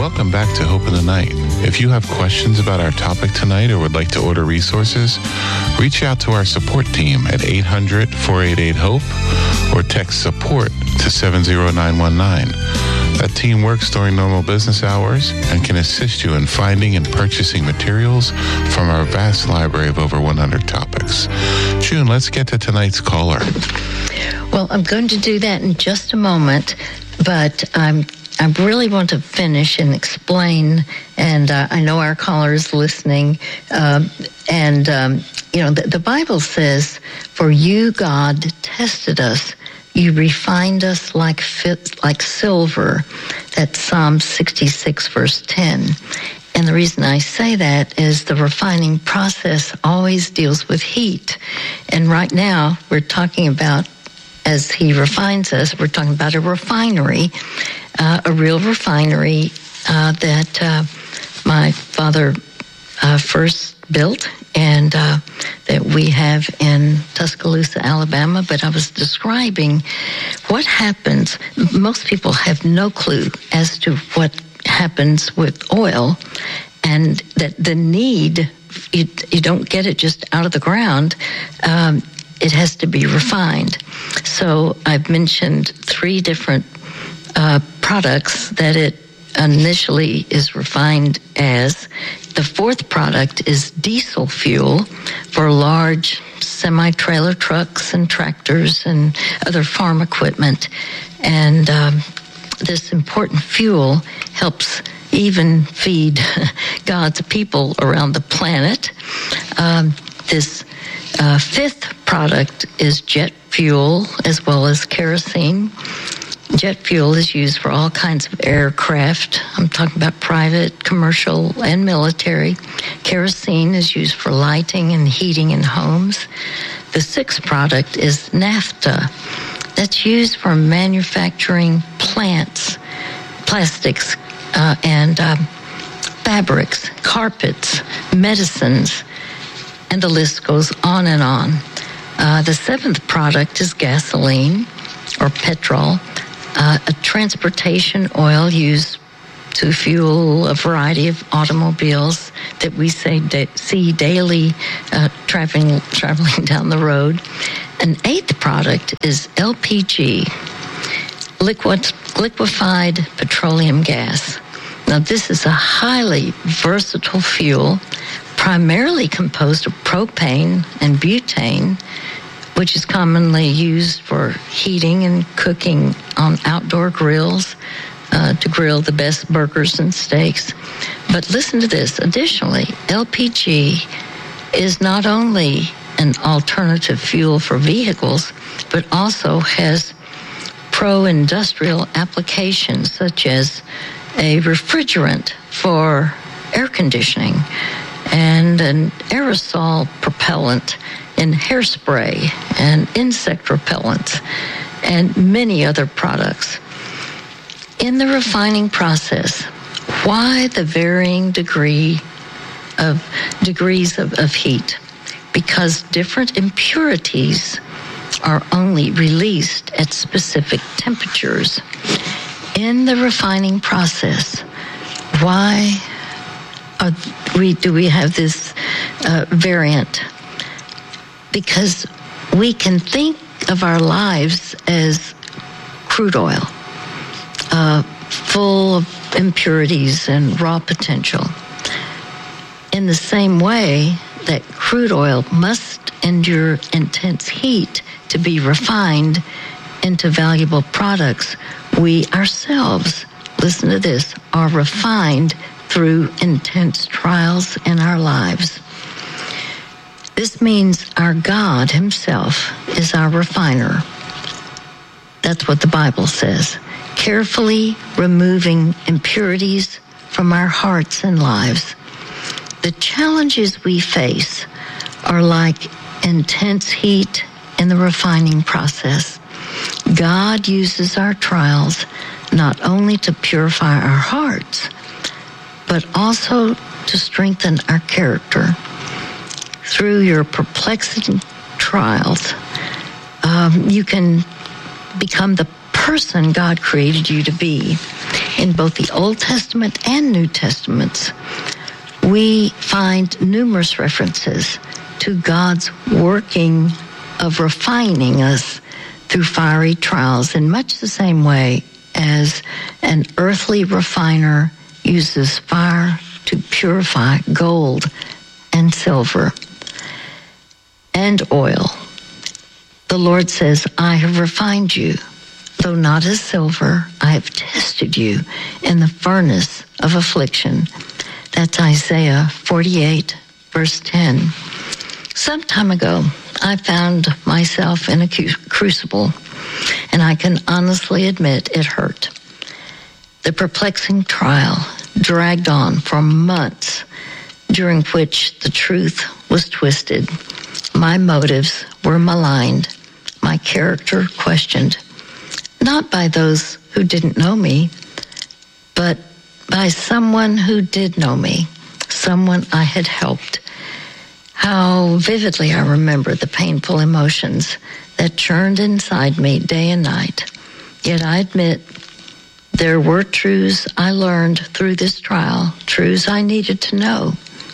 Welcome back to Hope in the Night. If you have questions about our topic tonight or would like to order resources, reach out to our support team at 800-488-HOPE or text support to 70919. That team works during normal business hours and can assist you in finding and purchasing materials from our vast library of over 100 topics. June, let's get to tonight's caller. Well, I'm going to do that in just a moment, but I really want to finish and explain, and I know our caller is listening, the Bible says, "For you, God, tested us. You refined us like silver." That's Psalm 66, verse 10. And the reason I say that is the refining process always deals with heat. And right now, we're talking about, as he refines us, we're talking about a refinery, a real refinery that my father first built and that we have in Tuscaloosa, Alabama. But I was describing what happens. Most people have no clue as to what happens with oil, and that the need, you don't get it just out of the ground. It has to be refined. So I've mentioned 3 different products that it initially is refined as. The 4th product is diesel fuel for large semi-trailer trucks and tractors and other farm equipment. And this important fuel helps even feed God's people around the planet. This 5th product is jet fuel as well as kerosene. Jet fuel is used for all kinds of aircraft. I'm talking about private, commercial, and military. Kerosene is used for lighting and heating in homes. The 6th product is naphtha. That's used for manufacturing plants, plastics, and fabrics, carpets, medicines, and the list goes on and on. The 7th product is gasoline or petrol, a transportation oil used to fuel a variety of automobiles that we see daily traveling down the road. An 8th product is LPG, liquefied petroleum gas. Now, this is a highly versatile fuel, primarily composed of propane and butane, which is commonly used for heating and cooking on outdoor grills to grill the best burgers and steaks. But listen to this. Additionally, LPG is not only an alternative fuel for vehicles, but also has pro-industrial applications, such as a refrigerant for air conditioning and an aerosol propellant in hairspray and insect repellents and many other products. In the refining process, why the varying degrees of heat? Because different impurities are only released at specific temperatures. In the refining process, why do we have this variant? Because we can think of our lives as crude oil, full of impurities and raw potential. In the same way that crude oil must endure intense heat to be refined into valuable products, we ourselves, listen to this, are refined through intense trials in our lives. This means our God himself is our refiner. That's what the Bible says. Carefully removing impurities from our hearts and lives. The challenges we face are like intense heat in the refining process. God uses our trials not only to purify our hearts, but also to strengthen our character. Through your perplexing trials, you can become the person God created you to be. In both the Old Testament and New Testaments, we find numerous references to God's working of refining us through fiery trials in much the same way as an earthly refiner uses fire to purify gold and silver and oil. The Lord says, I have refined you. Though not as silver, I have tested you in the furnace of affliction. That's Isaiah 48, verse 10. Some time ago, I found myself in a crucible, and I can honestly admit it hurt. The perplexing trial dragged on for months, during which the truth was twisted. My motives were maligned, my character questioned, not by those who didn't know me, but by someone who did know me, someone I had helped. How vividly I remember the painful emotions that churned inside me day and night. Yet I admit there were truths I learned through this trial, truths I needed to know.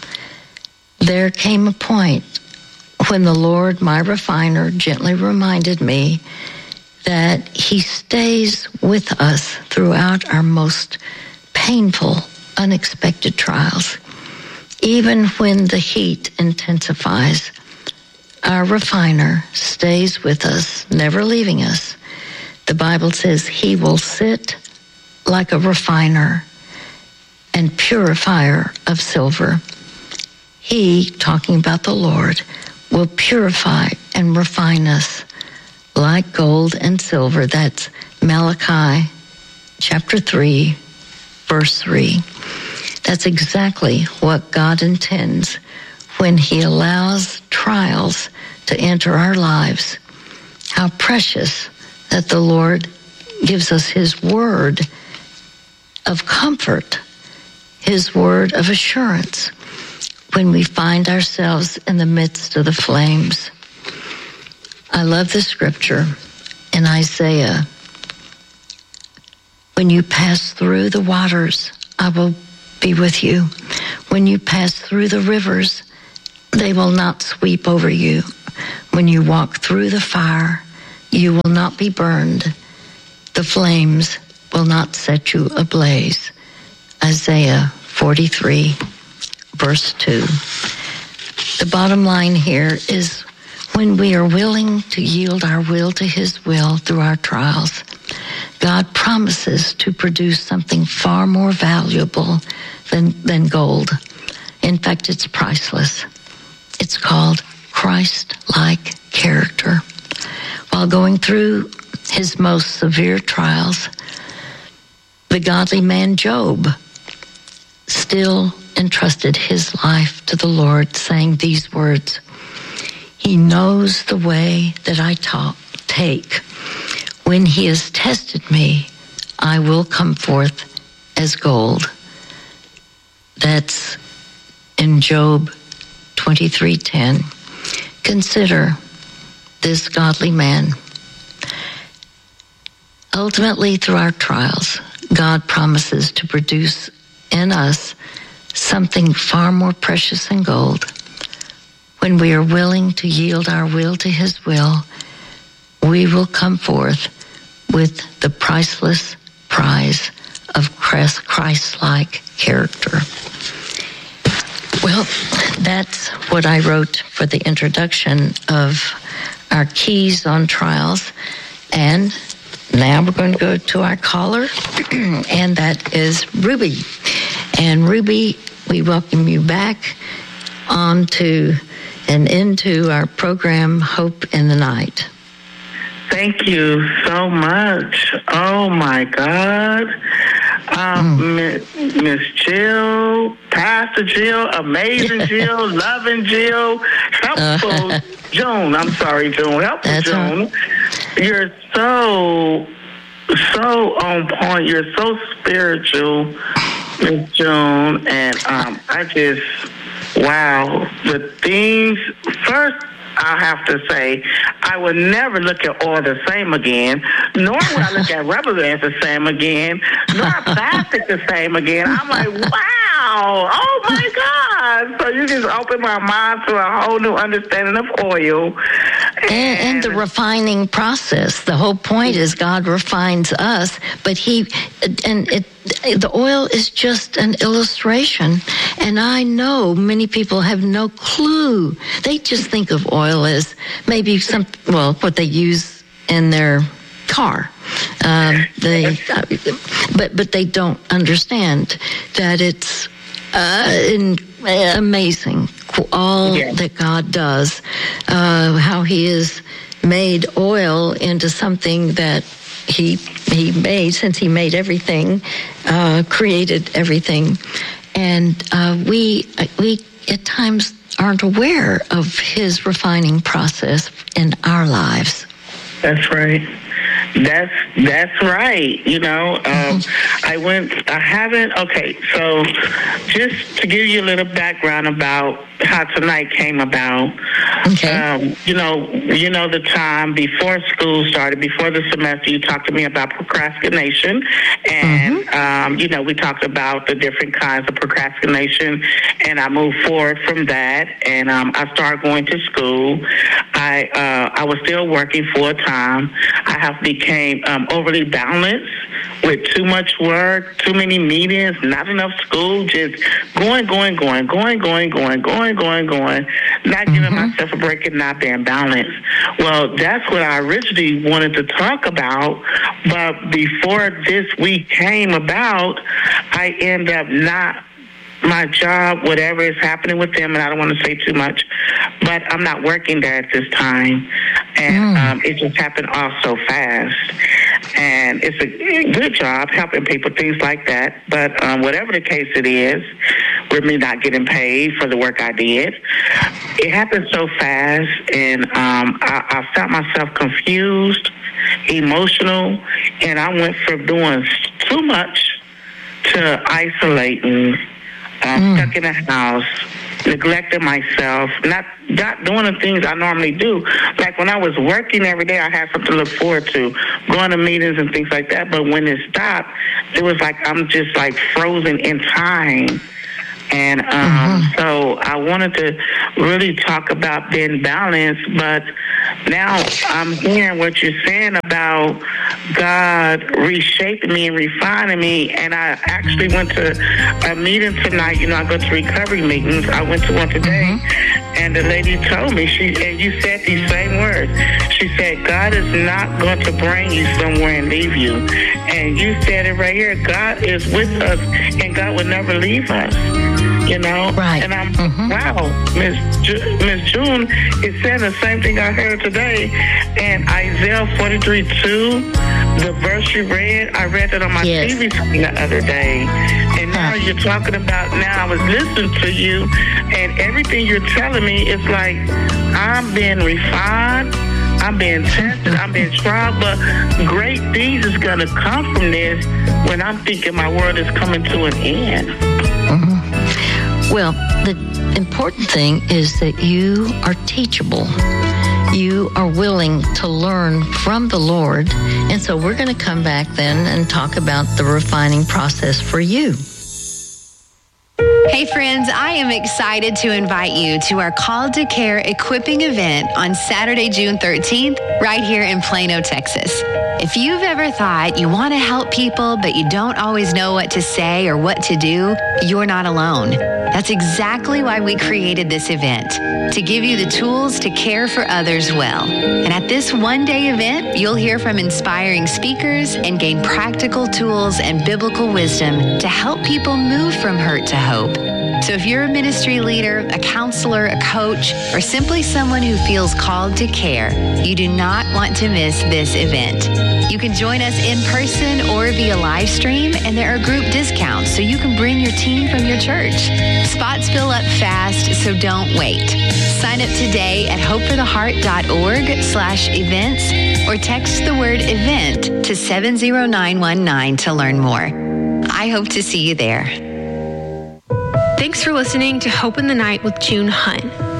There came a point when the Lord, my refiner, gently reminded me that He stays with us throughout our most painful, unexpected trials. Even when the heat intensifies, our refiner stays with us, never leaving us. The Bible says He will sit like a refiner and purifier of silver. He, talking about the Lord, will purify and refine us like gold and silver. That's Malachi chapter 3, verse 3. That's exactly what God intends when He allows trials to enter our lives. How precious that the Lord gives us His word of comfort, His word of assurance when we find ourselves in the midst of the flames. I love the scripture in Isaiah. When you pass through the waters, I will be with you. When you pass through the rivers, they will not sweep over you. When you walk through the fire, you will not be burned. The flames will not set you ablaze. Isaiah 43, verse 2. The bottom line here is when we are willing to yield our will to His will through our trials, God promises to produce something far more valuable than gold. In fact, it's priceless. It's called Christ-like character. While going through his most severe trials, the godly man Job still entrusted his life to the Lord, saying these words, He knows the way that I take. When He has tested me, I will come forth as gold. That's in Job 23:10. Consider this godly man. Ultimately, through our trials, God promises to produce in us something far more precious than gold. When we are willing to yield our will to His will, we will come forth with the priceless prize of Christ-like character. Well, that's what I wrote for the introduction of our keys on trials. And now we're going to go to our caller, and that is Ruby. And Ruby, we welcome you back onto and into our program, Hope in the Night. Thank you so much. Oh, my God. Miss Jill, Pastor Jill, Amazing Jill, Loving Jill, Helpful June. I'm sorry, June. Helpful June. You're so on point. You're so spiritual, Miss June. And I just, wow. The things, first, I have to say, I would never look at oil the same again, nor would I look at rubber bands the same again, nor plastic the same again. I'm like, wow, oh my God. So you just opened my mind to a whole new understanding of oil. And the refining process. The whole point is God refines us, but the oil is just an illustration. And I know many people have no clue. They just think of oil as maybe what they use in their car. But they don't understand that it's amazing all that God does, how He has made oil into something that He made, since He made everything, created everything, and we at times aren't aware of His refining process in our lives. That's right. That's right. You know, okay, so just to give you a little background about how tonight came about. Okay. You know the time before school started, before the semester, you talked to me about procrastination, and we talked about the different kinds of procrastination, and I moved forward from that, and I started going to school. I was still working full time. I became overly balanced with too much work, too many meetings, not enough school, just going, not giving myself a break and not being balanced. Well, that's what I originally wanted to talk about, but before this week came about, I end up not my job, whatever is happening with them, and I don't want to say too much, but I'm not working there at this time, and it just happened all so fast, and it's a good job helping people, things like that, but whatever the case it is, with me not getting paid for the work I did, it happened so fast, and I found myself confused, emotional, and I went from doing too much to isolating, stuck in the house, neglecting myself, not doing the things I normally do. Like when I was working every day, I had something to look forward to, going to meetings and things like that. But when it stopped, it was like I'm just like frozen in time. And so I wanted to really talk about being balanced, but now I'm hearing what you're saying about God reshaping me and refining me. And I actually went to a meeting tonight. You know, I go to recovery meetings. I went to one today, and the lady told me, and you said these same words. She said, God is not going to bring you somewhere and leave you. And you said it right here. God is with us, and God will never leave us. You know, right. And I'm wow, Miss June is saying the same thing I heard today. And Isaiah 43:2, the verse you read, I read it on my TV screen the other day. And now you're talking about. Now I was listening to you, and everything you're telling me is like I'm being refined. I'm being tested, I'm being tried, but great things is going to come from this when I'm thinking my world is coming to an end. Well, the important thing is that you are teachable. You are willing to learn from the Lord. And so we're going to come back then and talk about the refining process for you. Hey friends, I am excited to invite you to our Called to Care equipping event on Saturday, June 13th, right here in Plano, Texas. If you've ever thought you want to help people, but you don't always know what to say or what to do, you're not alone. That's exactly why we created this event, to give you the tools to care for others well. And at this one-day event, you'll hear from inspiring speakers and gain practical tools and biblical wisdom to help people move from hurt to hope. So if you're a ministry leader, a counselor, a coach, or simply someone who feels called to care, you do not want to miss this event. You can join us in person or via live stream, and there are group discounts so you can bring your team from your church. Spots fill up fast, so don't wait. Sign up today at hopefortheheart.org/events or text the word event to 70919 to learn more. I hope to see you there. Thanks for listening to Hope in the Night with June Hunt.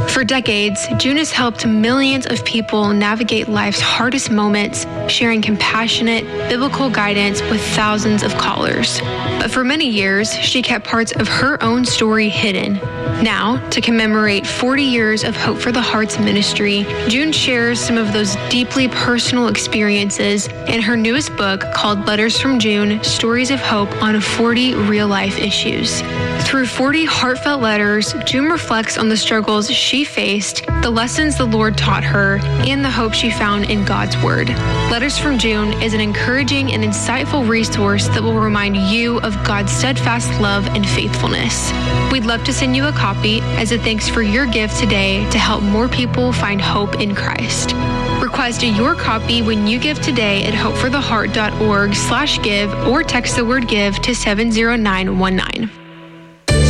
For decades, June has helped millions of people navigate life's hardest moments, sharing compassionate, biblical guidance with thousands of callers. But for many years, she kept parts of her own story hidden. Now, to commemorate 40 years of Hope for the Heart's ministry, June shares some of those deeply personal experiences in her newest book called Letters from June, Stories of Hope on 40 Real-Life Issues. Through 40 heartfelt letters, June reflects on the struggles she faced, the lessons the Lord taught her, and the hope she found in God's Word. Letters from June is an encouraging and insightful resource that will remind you of God's steadfast love and faithfulness. We'd love to send you a copy as a thanks for your gift today to help more people find hope in Christ. Request your copy when you give today at hopefortheheart.org/give or text the word give to 70919.